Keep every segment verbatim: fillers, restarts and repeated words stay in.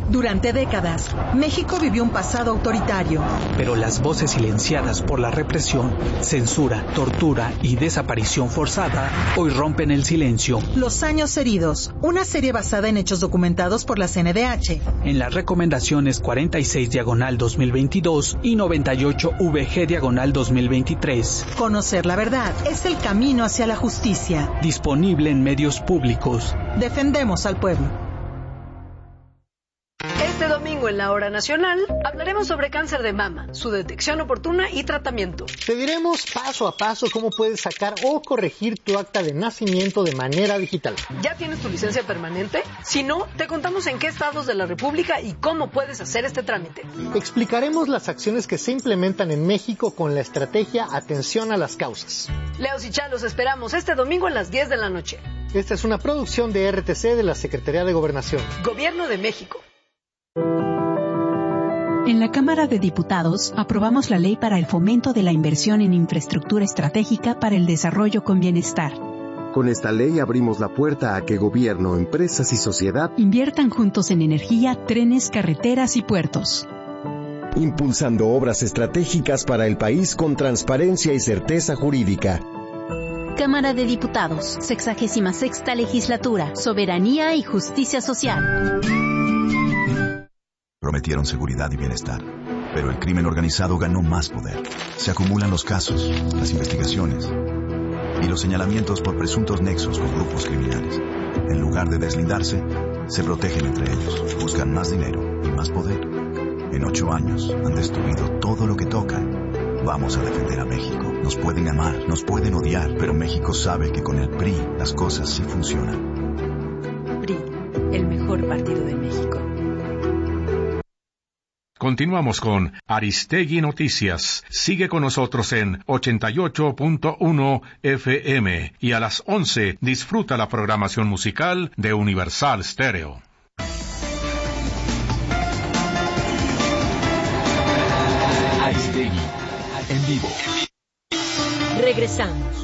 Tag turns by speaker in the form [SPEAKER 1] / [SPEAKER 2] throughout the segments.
[SPEAKER 1] Durante décadas, México vivió un pasado autoritario.
[SPEAKER 2] Pero las voces silenciadas por la represión, censura, tortura y desaparición forzada hoy rompen el silencio.
[SPEAKER 1] Los años heridos, una serie basada en hechos documentados por la C N D H.
[SPEAKER 2] En las recomendaciones cuarenta y seis diagonal dos mil veintidós y noventa y ocho V G diagonal dos mil veintitrés.
[SPEAKER 1] Conocer la verdad es el camino hacia la justicia.
[SPEAKER 2] Disponible en medios públicos.
[SPEAKER 1] Defendemos al pueblo.
[SPEAKER 3] Este domingo en la Hora Nacional hablaremos sobre cáncer de mama, su detección oportuna y tratamiento.
[SPEAKER 4] Te diremos paso a paso cómo puedes sacar o corregir tu acta de nacimiento de manera digital.
[SPEAKER 3] ¿Ya tienes tu licencia permanente? Si no, te contamos en qué estados de la República y cómo puedes hacer este trámite.
[SPEAKER 4] Explicaremos las acciones que se implementan en México con la estrategia Atención a las Causas.
[SPEAKER 3] Leos y Chá, los esperamos este domingo a las diez de la noche.
[SPEAKER 4] Esta es una producción de R T C de la Secretaría de Gobernación.
[SPEAKER 3] Gobierno de México.
[SPEAKER 5] En la Cámara de Diputados aprobamos la Ley para el Fomento de la Inversión en Infraestructura Estratégica para el Desarrollo con Bienestar.
[SPEAKER 6] Con esta ley abrimos la puerta a que gobierno, empresas y sociedad
[SPEAKER 5] inviertan juntos en energía, trenes, carreteras y puertos.
[SPEAKER 6] Impulsando obras estratégicas para el país con transparencia y certeza jurídica.
[SPEAKER 7] Cámara de Diputados, sexagésima sexta Legislatura, Soberanía y Justicia Social.
[SPEAKER 8] Prometieron seguridad y bienestar, pero el crimen organizado ganó más poder. Se acumulan los casos, las investigaciones y los señalamientos por presuntos nexos con grupos criminales. En lugar de deslindarse, se protegen entre ellos, buscan más dinero y más poder. En ocho años han destruido todo lo que tocan. Vamos a defender a México. Nos pueden amar, nos pueden odiar, pero México sabe que con el P R I las cosas sí funcionan.
[SPEAKER 9] P R I, el mejor partido de México.
[SPEAKER 10] Continuamos con Aristegui Noticias. Sigue con nosotros en ochenta y ocho punto uno F M y a las once disfruta la programación musical de Universal Stereo.
[SPEAKER 11] Aristegui, en vivo.
[SPEAKER 9] Regresamos.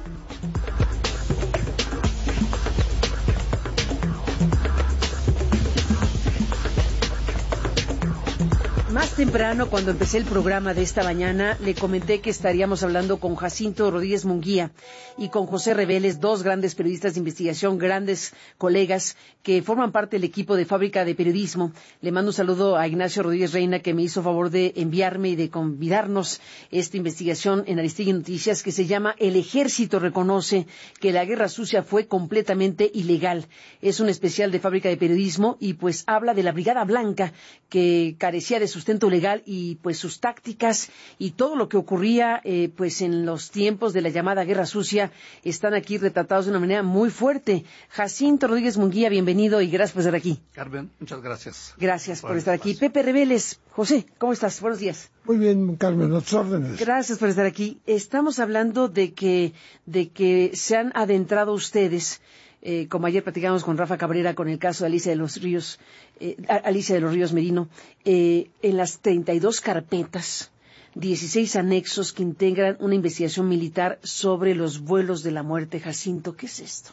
[SPEAKER 9] Más temprano, cuando empecé el programa de esta mañana, le comenté que estaríamos hablando con Jacinto Rodríguez Munguía y con José Reveles, dos grandes periodistas de investigación, grandes colegas que forman parte del equipo de Fábrica de Periodismo. Le mando un saludo a Ignacio Rodríguez Reina, que me hizo favor de enviarme y de convidarnos esta investigación en Aristegui Noticias, que se llama El Ejército reconoce que la guerra sucia fue completamente ilegal. Es un especial de Fábrica de Periodismo y pues habla de la Brigada Blanca, que carecía de sustento legal y pues sus tácticas y todo lo que ocurría eh, pues en los tiempos de la llamada Guerra Sucia están aquí retratados de una manera muy fuerte. Jacinto Rodríguez Munguía, bienvenido y gracias por estar aquí.
[SPEAKER 12] Carmen, muchas gracias.
[SPEAKER 9] Gracias por, por estar aquí. Pepe Reveles, José, ¿cómo estás? Buenos días.
[SPEAKER 13] Muy bien, Carmen, a tus órdenes.
[SPEAKER 9] Gracias por estar aquí. Estamos hablando de que, de que se han adentrado ustedes, Eh, como ayer platicamos con Rafa Cabrera con el caso de Alicia de los Ríos, eh, Alicia de los Ríos Merino, eh, en las treinta y dos carpetas, dieciséis anexos que integran una investigación militar sobre los vuelos de la muerte. Jacinto, ¿qué es esto?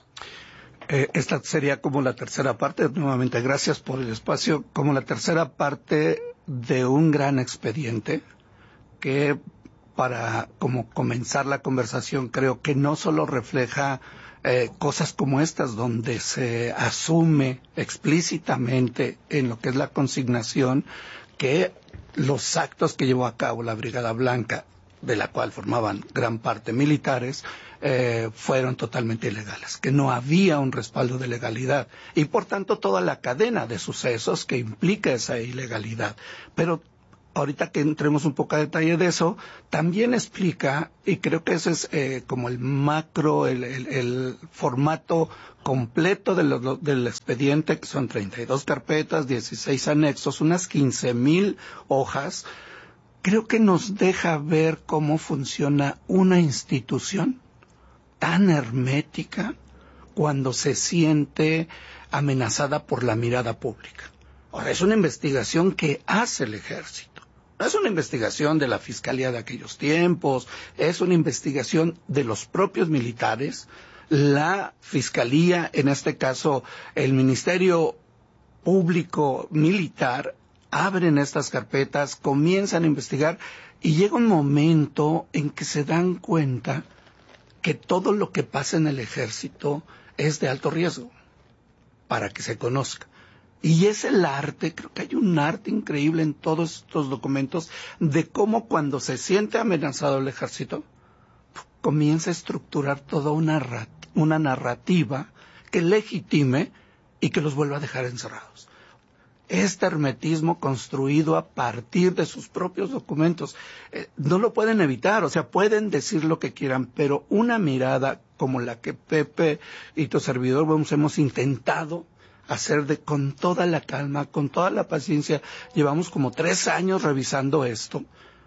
[SPEAKER 12] Eh, esta sería como la tercera parte, nuevamente gracias por el espacio, como la tercera parte de un gran expediente que, para como comenzar la conversación, creo que no solo refleja Eh, cosas como estas, donde se asume explícitamente en lo que es la consignación que los actos que llevó a cabo la Brigada Blanca, de la cual formaban gran parte militares, eh, fueron totalmente ilegales, que no había un respaldo de legalidad y por tanto toda la cadena de sucesos que implica esa ilegalidad. Pero ahorita que entremos un poco a detalle de eso, también explica, y creo que ese es eh, como el macro, el, el, el formato completo de lo, del expediente, que son treinta y dos carpetas, dieciséis anexos, unas quince mil hojas. Creo que nos deja ver cómo funciona una institución tan hermética cuando se siente amenazada por la mirada pública. Ahora, es una investigación que hace el ejército. No es una investigación de la Fiscalía de aquellos tiempos, es una investigación de los propios militares. La Fiscalía, en este caso el Ministerio público militar, abren estas carpetas, comienzan a investigar y llega un momento en que se dan cuenta que todo lo que pasa en el ejército es de alto riesgo para que se conozca. Y es el arte, creo que hay un arte increíble en todos estos documentos de cómo cuando se siente amenazado el ejército, comienza a estructurar toda una, una narrativa que legitime y que los vuelva a dejar encerrados. Este hermetismo construido a partir de sus propios documentos, eh, no lo pueden evitar, o sea, pueden decir lo que quieran, pero una mirada como la que Pepe y tu servidor vamos, hemos intentado hacer de con toda la calma, con toda la paciencia, llevamos como tres años revisando esto,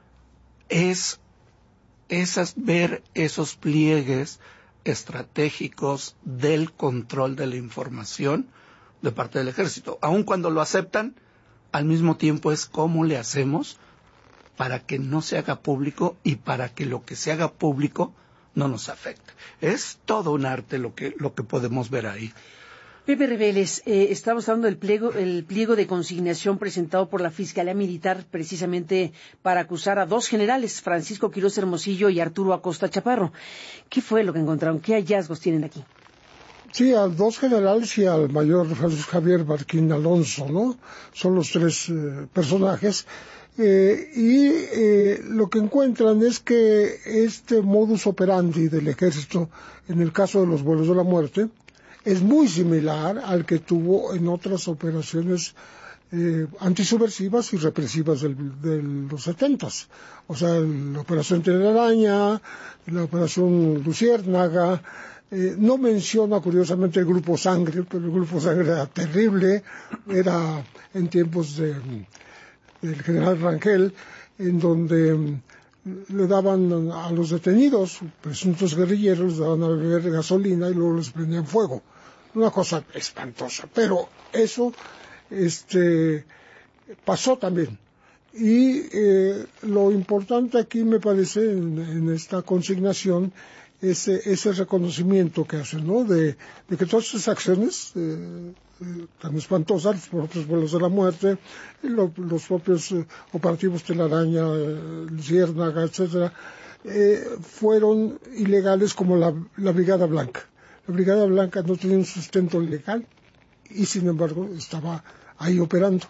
[SPEAKER 12] es, es ver esos pliegues estratégicos del control de la información de parte del ejército. Aun cuando lo aceptan, al mismo tiempo es cómo le hacemos para que no se haga público y para que lo que se haga público no nos afecte. Es todo un arte lo que, lo que podemos ver ahí.
[SPEAKER 9] Pepe Reveles, eh, estamos hablando del pliego, el pliego de consignación presentado por la Fiscalía Militar precisamente para acusar a dos generales, Francisco Quirós Hermosillo y Arturo Acosta Chaparro. ¿Qué fue lo que encontraron? ¿Qué hallazgos tienen aquí?
[SPEAKER 13] Sí, a dos generales y al mayor Francisco Javier Barquín Alonso, ¿no? Son los tres eh, personajes. Eh, y eh, lo que encuentran es que este modus operandi del ejército, en el caso de los vuelos de la muerte, es muy similar al que tuvo en otras operaciones eh, antisubversivas y represivas del, de los setentas. O sea, la operación Telaraña, la operación Luciérnaga. Eh, no menciona curiosamente el Grupo Sangre, pero el Grupo Sangre era terrible, era en tiempos de, del general Rangel, en donde le daban a los detenidos, presuntos guerrilleros, les daban a beber gasolina y luego les prendían fuego. Una cosa espantosa, pero eso este, pasó también. Y eh, lo importante aquí me parece en, en esta consignación ese, ese reconocimiento que hacen, ¿no? De, de que todas esas acciones eh, eh, tan espantosas, los propios vuelos de la muerte, lo, los propios eh, operativos Telaraña, eh, Luciérnaga, etcétera, eh, fueron ilegales como la, la Brigada Blanca. La Brigada Blanca no tenía un sustento legal y sin embargo estaba ahí operando.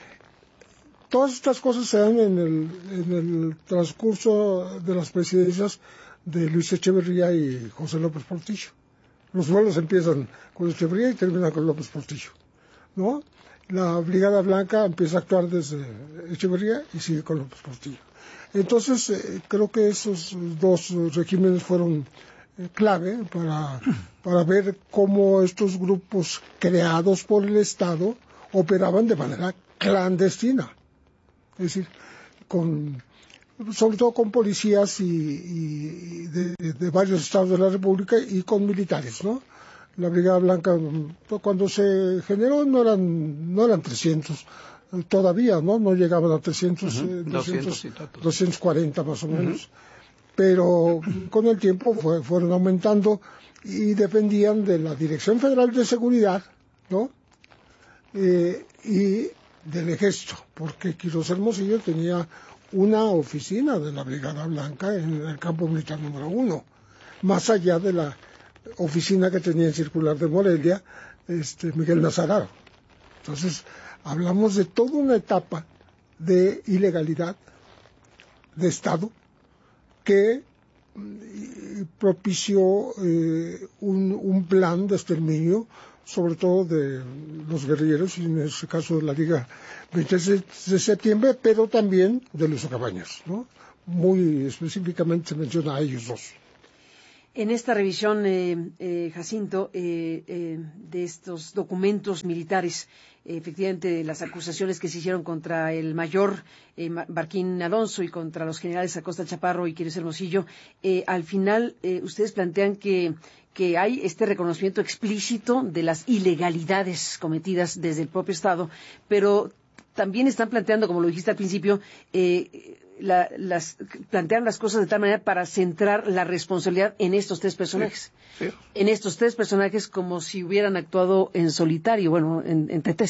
[SPEAKER 13] Todas estas cosas se dan en el, en el transcurso de las presidencias de Luis Echeverría y José López Portillo. Los vuelos empiezan con Echeverría y terminan con López Portillo, ¿no? La Brigada Blanca empieza a actuar desde Echeverría y sigue con López Portillo. Entonces, eh, creo que esos dos regímenes fueron eh, clave para, para ver cómo estos grupos creados por el Estado operaban de manera clandestina. Es decir, con, sobre todo con policías y, y de, de varios estados de la República y con militares, ¿no? La Brigada Blanca, cuando se generó, no eran, no eran trescientos todavía, ¿no? No llegaban a trescientos, uh-huh. doscientos, doscientos cuarenta más o menos. Uh-huh. Pero con el tiempo fue, fueron aumentando y dependían de la Dirección Federal de Seguridad, ¿no? Eh, y del Ejército, porque Quirós Hermosillo tenía una oficina de la Brigada Blanca en el campo militar número uno, más allá de la oficina que tenía en Circular de Morelia, este, Miguel Nazararo. Entonces, hablamos de toda una etapa de ilegalidad de Estado que propició eh, un, un plan de exterminio, sobre todo de los guerrilleros, y en este caso de la Liga veintiséis de septiembre, pero también de los Cabañas, ¿no? Muy específicamente se menciona a ellos dos.
[SPEAKER 9] En esta revisión, eh, eh, Jacinto, eh, eh, de estos documentos militares, eh, efectivamente las acusaciones que se hicieron contra el mayor eh, Barquín Alonso y contra los generales Acosta Chaparro y Quirós Hermosillo, eh, al final eh, ustedes plantean que que hay este reconocimiento explícito de las ilegalidades cometidas desde el propio Estado, pero también están planteando, como lo dijiste al principio, eh, la, las, plantean las cosas de tal manera para centrar la responsabilidad en estos tres personajes. Sí, sí. En estos tres personajes como si hubieran actuado en solitario, bueno, en, en tetés.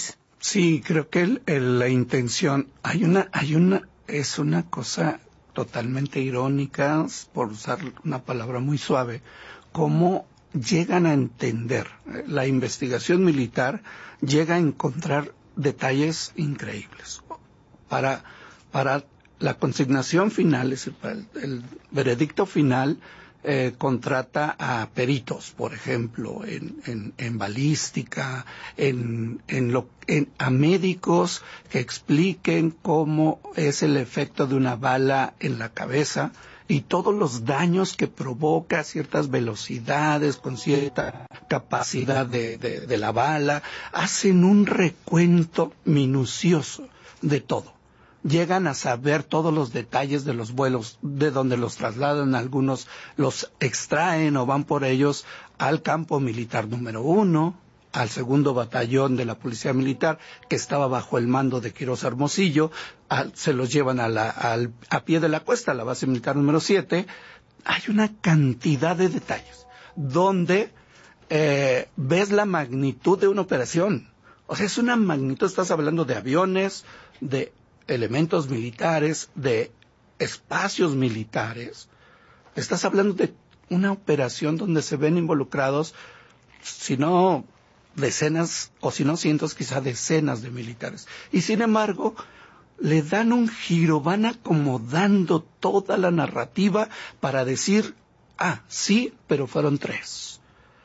[SPEAKER 12] Sí, creo que el, el, la intención, hay una, hay una, es una cosa totalmente irónica, por usar una palabra muy suave, cómo llegan a entender, la investigación militar llega a encontrar detalles increíbles. Para, para la consignación final, es decir, para el, el veredicto final, Eh, contrata a peritos, por ejemplo, en, en, en balística, en, en lo, en, a médicos que expliquen cómo es el efecto de una bala en la cabeza y todos los daños que provoca a ciertas velocidades, con cierta capacidad de, de, de la bala. Hacen un recuento minucioso de todo. Llegan a saber todos los detalles de los vuelos, de donde los trasladan, algunos los extraen o van por ellos al campo militar número uno, al segundo batallón de la Policía Militar, que estaba bajo el mando de Quirós Hermosillo, a, se los llevan a, la, a, a pie de la cuesta, a la base militar número siete. Hay una cantidad de detalles, donde eh, ves la magnitud de una operación. O sea, es una magnitud, estás hablando de aviones, de elementos militares, de espacios militares. Estás hablando de una operación donde se ven involucrados, si no decenas, o si no cientos, quizá decenas de militares. Y sin embargo, le dan un giro, van acomodando toda la narrativa para decir, ah, sí, pero fueron tres.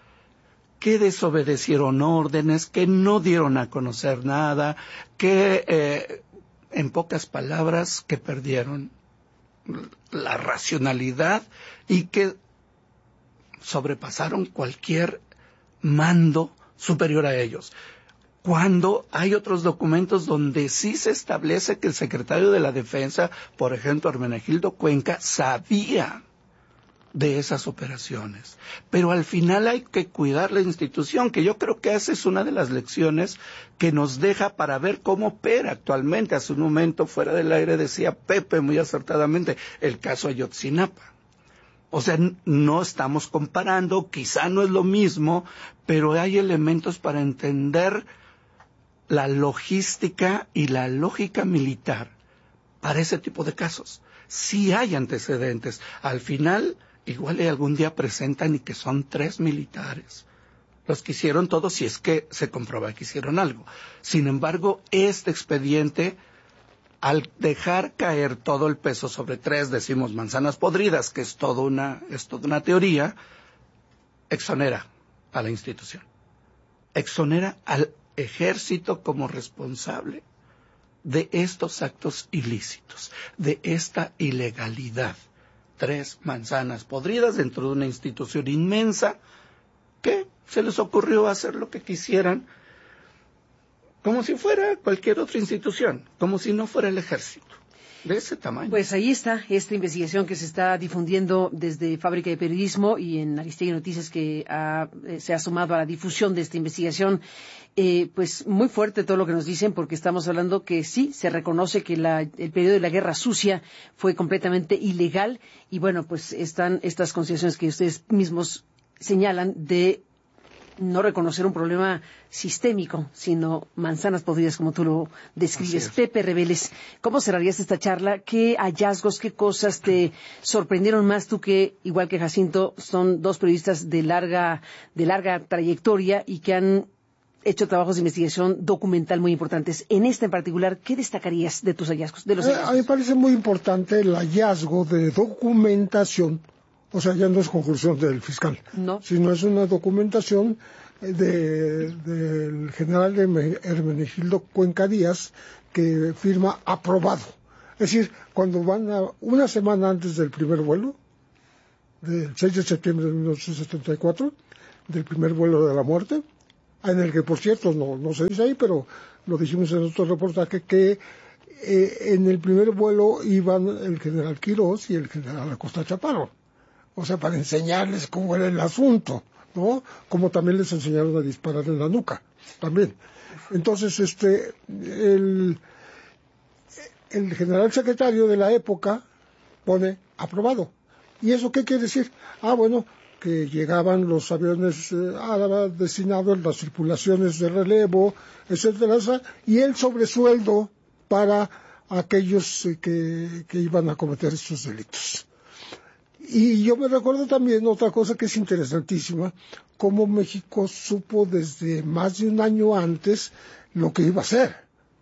[SPEAKER 12] Que desobedecieron órdenes, que no dieron a conocer nada, que... Eh, en pocas palabras, que perdieron la racionalidad y que sobrepasaron cualquier mando superior a ellos. Cuando hay otros documentos donde sí se establece que el secretario de la Defensa, por ejemplo, Hermenegildo Cuenca, sabía de esas operaciones. Pero al final hay que cuidar la institución, que yo creo que esa es una de las lecciones que nos deja para ver cómo opera actualmente. Hace un momento, fuera del aire, decía Pepe muy acertadamente, el caso Ayotzinapa. O sea, no estamos comparando, quizá no es lo mismo, pero hay elementos para entender la logística y la lógica militar para ese tipo de casos. Sí hay antecedentes. Al final, igual y algún día presentan y que son tres militares los que hicieron todo, si es que se comprueba que hicieron algo. Sin embargo, este expediente, al dejar caer todo el peso sobre tres, decimos manzanas podridas, que es toda una, es toda una teoría, exonera a la institución. Exonera al ejército como responsable de estos actos ilícitos, de esta ilegalidad. Tres manzanas podridas dentro de una institución inmensa que se les ocurrió hacer lo que quisieran, como si fuera cualquier otra institución, como si no fuera el ejército, de ese tamaño.
[SPEAKER 9] Pues ahí está esta investigación que se está difundiendo desde Fábrica de Periodismo y en Aristegui Noticias, que ha, eh, se ha sumado a la difusión de esta investigación. Eh, pues muy fuerte todo lo que nos dicen, porque estamos hablando que sí, se reconoce que la, el periodo de la Guerra Sucia fue completamente ilegal, y bueno, pues están estas consideraciones que ustedes mismos señalan de no reconocer un problema sistémico, sino manzanas podridas, como tú lo describes. Pepe Reveles, ¿cómo cerrarías esta charla? ¿Qué hallazgos, qué cosas te sorprendieron más, tú que, igual que Jacinto, son dos periodistas de larga, de larga trayectoria y que han hecho trabajos de investigación documental muy importantes? En esta en particular, ¿qué destacarías de tus hallazgos? De los hallazgos?
[SPEAKER 13] A mí me parece muy importante el hallazgo de documentación. O sea, ya no es conclusión del fiscal,
[SPEAKER 9] no,
[SPEAKER 13] sino es una documentación de, del general Hermenegildo Cuenca Díaz, que firma aprobado. Es decir, cuando van a, una semana antes del primer vuelo, del seis de septiembre de mil novecientos setenta y cuatro, del primer vuelo de la muerte, en el que, por cierto, no, no se dice ahí, pero lo dijimos en otro reportaje, que eh, en el primer vuelo iban el general Quirós y el general Acosta Chaparro. O sea, para enseñarles cómo era el asunto, ¿no? Como también les enseñaron a disparar en la nuca, también. Entonces, este, el, el general secretario de la época pone aprobado. ¿Y eso qué quiere decir? Ah, bueno, que llegaban los aviones eh, árabes destinados a las tripulaciones de relevo, etcétera, y el sobresueldo para aquellos eh, que, que iban a cometer estos delitos. Y yo me recuerdo también otra cosa que es interesantísima, cómo México supo desde más de un año antes lo que iba a hacer.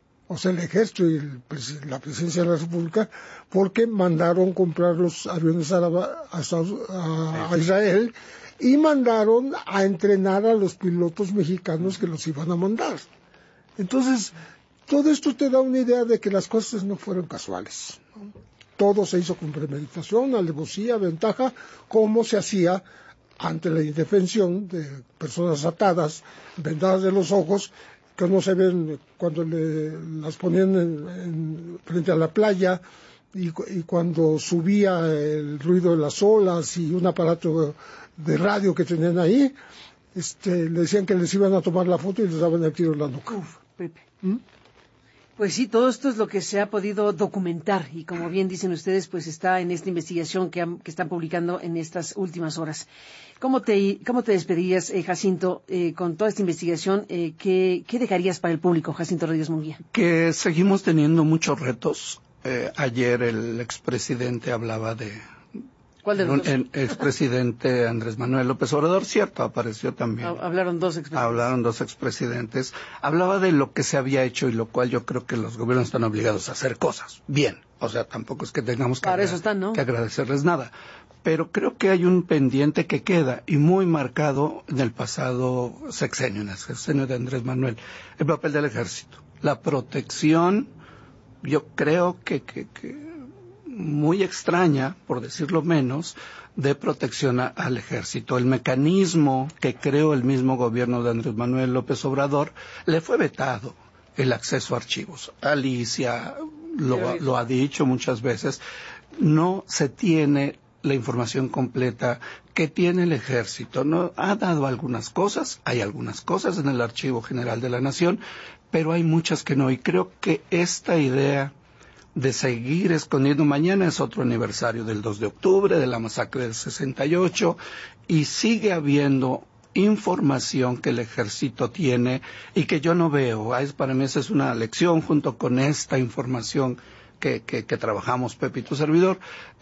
[SPEAKER 13] O sea, el ejército y el, la presidencia de la República, porque mandaron comprar los aviones árabes a, a, a Israel y mandaron a entrenar a los pilotos mexicanos que los iban a mandar. Entonces, todo esto te da una idea de que las cosas no fueron casuales, ¿no? Todo se hizo con premeditación, alevosía, ventaja, como se hacía ante la indefensión de personas atadas, vendadas de los ojos, que no se ven cuando le, las ponían en, en, frente a la playa, y, y cuando subía el ruido de las olas y un aparato de radio que tenían ahí, este, le decían que les iban a tomar la foto y les daban el tiro en la nuca.
[SPEAKER 9] Uf, Pepe.
[SPEAKER 13] ¿Mm?
[SPEAKER 9] Pues sí, todo esto es lo que se ha podido documentar y como bien dicen ustedes, pues está en esta investigación que, han, que están publicando en estas últimas horas. ¿Cómo te, cómo te despedirías, eh, Jacinto, eh, con toda esta investigación? Eh, ¿qué, ¿Qué dejarías para el público, Jacinto Rodríguez Munguía?
[SPEAKER 12] Que seguimos teniendo muchos retos. Eh, ayer el expresidente hablaba de...
[SPEAKER 9] ¿Cuál de los dos?
[SPEAKER 12] El expresidente Andrés Manuel López Obrador, cierto, apareció también.
[SPEAKER 9] Hablaron dos expresidentes.
[SPEAKER 12] Hablaron dos expresidentes. Hablaba de lo que se había hecho y lo cual yo creo que los gobiernos están obligados a hacer cosas. Bien. O sea, tampoco es que tengamos que,
[SPEAKER 9] Para eso están, ¿no?
[SPEAKER 12] que agradecerles nada. Pero creo que hay un pendiente que queda y muy marcado en el pasado sexenio, en el sexenio de Andrés Manuel. El papel del ejército. La protección, yo creo que... que, que muy extraña, por decirlo menos, de protección a, al ejército. El mecanismo que creó el mismo gobierno de Andrés Manuel López Obrador, le fue vetado el acceso a archivos. Alicia lo, lo ha dicho muchas veces, no se tiene la información completa que tiene el ejército. No ha dado algunas cosas, hay algunas cosas en el Archivo General de la Nación, pero hay muchas que no. Y creo que esta idea de seguir escondiendo, mañana es otro aniversario del dos de octubre, de la masacre del sesenta y ocho, y sigue habiendo información que el ejército tiene y que yo no veo. Para mí esa es una lección junto con esta información que, que, que trabajamos Pepe y tu servidor.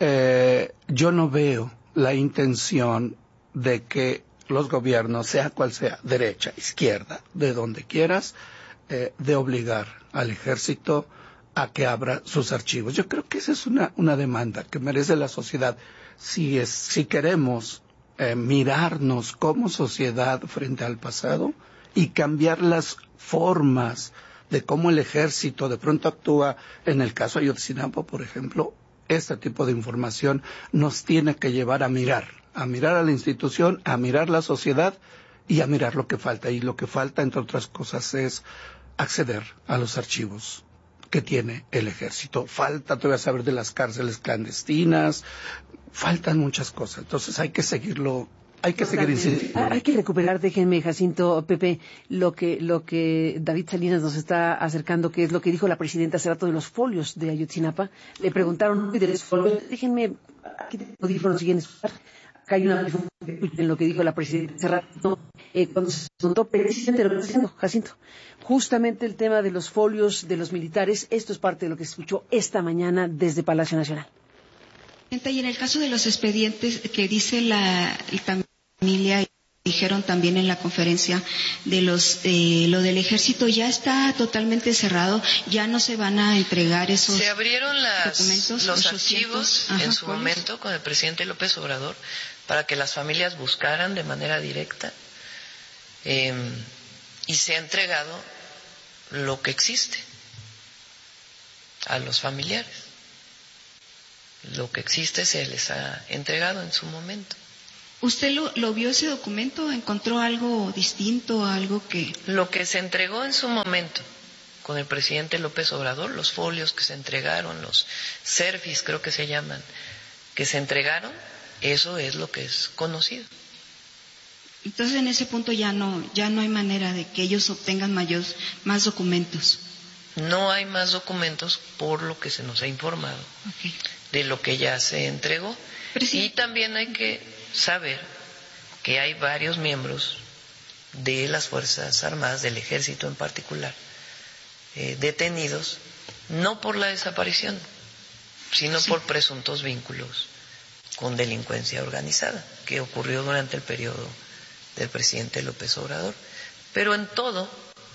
[SPEAKER 12] Eh, yo no veo la intención de que los gobiernos, sea cual sea, derecha, izquierda, de donde quieras, eh, de obligar al ejército a que abra sus archivos. Yo creo que esa es una, una demanda que merece la sociedad. Si, es, si queremos eh, mirarnos como sociedad frente al pasado y cambiar las formas de cómo el ejército de pronto actúa, en el caso de Ayotzinapa, por ejemplo, este tipo de información nos tiene que llevar a mirar, a mirar a la institución, a mirar la sociedad y a mirar lo que falta. Y lo que falta, entre otras cosas, es acceder a los archivos que tiene el ejército. Falta todavía saber de las cárceles clandestinas, faltan muchas cosas. Entonces hay que seguirlo, hay que seguir incidiendo.
[SPEAKER 9] Hay que recuperar, déjenme, Jacinto, Pepe, lo que lo que David Salinas nos está acercando, que es lo que dijo la presidenta hace rato de los folios de Ayotzinapa. Le preguntaron de los folios, déjenme, aquí tengo audífonos, siguen escuchar. Acá hay una en lo que dijo la presidenta hace rato, eh, cuando se preguntó precisamente lo que está diciendo Jacinto. Justamente el tema de los folios de los militares, esto es parte de lo que se escuchó esta mañana desde Palacio Nacional.
[SPEAKER 14] Y en el caso de los expedientes que dice la, la familia, y dijeron también en la conferencia de los eh, lo del ejército, ya está totalmente cerrado, ya no se van a entregar esos
[SPEAKER 15] se abrieron las,
[SPEAKER 14] documentos,
[SPEAKER 15] los archivos
[SPEAKER 14] Ajá,
[SPEAKER 15] en su
[SPEAKER 14] ¿cuáles?
[SPEAKER 15] momento con el presidente López Obrador para que las familias buscaran de manera directa eh, y se ha entregado lo que existe a los familiares. Lo que existe se les ha entregado en su momento.
[SPEAKER 14] ¿Usted lo, lo vio ese documento? ¿Encontró algo distinto, algo que...?
[SPEAKER 15] Lo que se entregó en su momento con el presidente López Obrador, los folios que se entregaron, los serfis creo que se llaman, que se entregaron, eso es lo que es conocido.
[SPEAKER 14] Entonces en ese punto ya no, ya no hay manera de que ellos obtengan mayor, más documentos.
[SPEAKER 15] No hay más documentos por lo que se nos ha informado.
[SPEAKER 14] Okay.
[SPEAKER 15] De lo que ya se entregó.
[SPEAKER 14] Sí.
[SPEAKER 15] Y también hay que saber que hay varios miembros de las Fuerzas Armadas, del Ejército en particular, eh, detenidos no por la desaparición, sino sí. por presuntos vínculos con delincuencia organizada, que ocurrió durante el periodo del presidente López Obrador. Pero en todo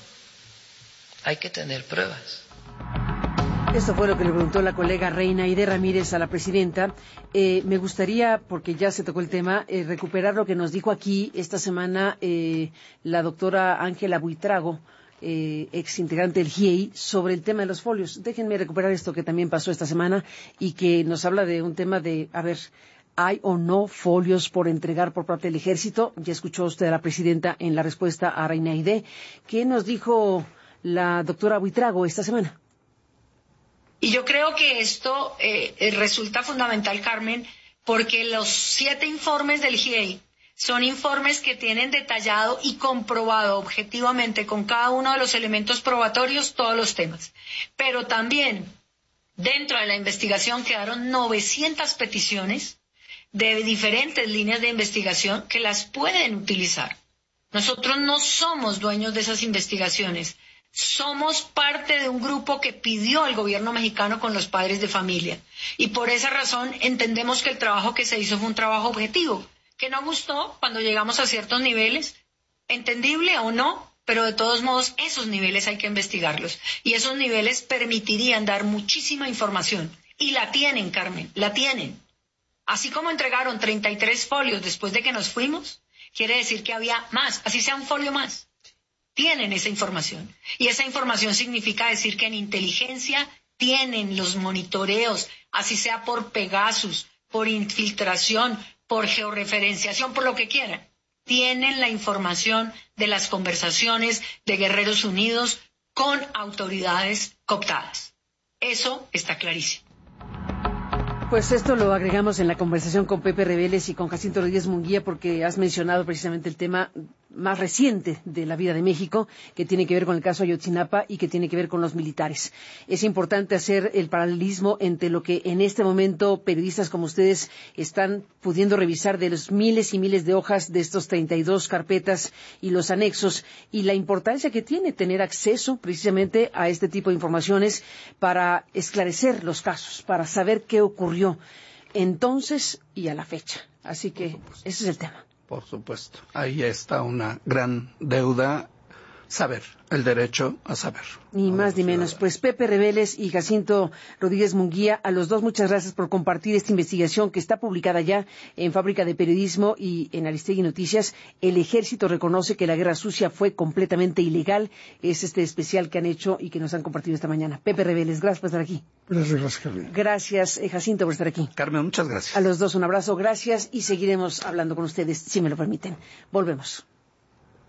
[SPEAKER 15] hay que tener pruebas.
[SPEAKER 9] Esto fue lo que le preguntó la colega Reina Aide Ramírez a la presidenta. Eh, me gustaría, porque ya se tocó el tema, eh, recuperar lo que nos dijo aquí esta semana eh, la doctora Ángela Buitrago, eh, ex integrante del G I E I, sobre el tema de los folios. Déjenme recuperar esto que también pasó esta semana y que nos habla de un tema de, a ver, ¿hay o no folios por entregar por parte del Ejército? Ya escuchó usted a la presidenta en la respuesta a Reina Aide. ¿Qué nos dijo la doctora Buitrago esta semana?
[SPEAKER 16] Y yo creo que esto eh, resulta fundamental, Carmen, porque los siete informes del G I E I son informes que tienen detallado y comprobado objetivamente con cada uno de los elementos probatorios todos los temas. Pero también dentro de la investigación quedaron novecientas peticiones de diferentes líneas de investigación que las pueden utilizar. Nosotros no somos dueños de esas investigaciones. Somos parte de un grupo que pidió al gobierno mexicano con los padres de familia. Y por esa razón entendemos que el trabajo que se hizo fue un trabajo objetivo, que no gustó cuando llegamos a ciertos niveles, entendible o no, pero de todos modos esos niveles hay que investigarlos. Y esos niveles permitirían dar muchísima información. Y la tienen, Carmen, la tienen. Así como entregaron treinta y tres folios después de que nos fuimos, quiere decir que había más, así sea un folio más. Tienen esa información. Y esa información significa decir que en inteligencia tienen los monitoreos, así sea por Pegasus, por infiltración, por georreferenciación, por lo que quieran. Tienen la información de las conversaciones de Guerreros Unidos con autoridades cooptadas. Eso está clarísimo.
[SPEAKER 9] Pues esto lo agregamos en la conversación con Pepe Reveles y con Jacinto Rodríguez Munguía, porque has mencionado precisamente el tema más reciente de la vida de México, que tiene que ver con el caso Ayotzinapa y que tiene que ver con los militares. Es importante hacer el paralelismo entre lo que en este momento periodistas como ustedes están pudiendo revisar de los miles y miles de hojas de estos treinta y dos carpetas y los anexos, y la importancia que tiene tener acceso precisamente a este tipo de informaciones para esclarecer los casos, para saber qué ocurrió entonces y a la fecha. Así que ese es el tema.
[SPEAKER 12] Por supuesto. Ahí está una gran deuda, saber, el derecho a saber.
[SPEAKER 9] Ni más ni menos. Pues Pepe Reveles y Jacinto Rodríguez Munguía, a los dos muchas gracias por compartir esta investigación que está publicada ya en Fábrica de Periodismo y en Aristegui Noticias. El Ejército reconoce que la guerra sucia fue completamente ilegal. Es este especial que han hecho y que nos han compartido esta mañana. Pepe Reveles, gracias por estar aquí.
[SPEAKER 13] Gracias, gracias, Carmen.
[SPEAKER 9] Gracias, eh, Jacinto, por estar aquí.
[SPEAKER 12] Carmen, muchas gracias.
[SPEAKER 9] A los dos un abrazo, gracias, y seguiremos hablando con ustedes, si me lo permiten. Volvemos.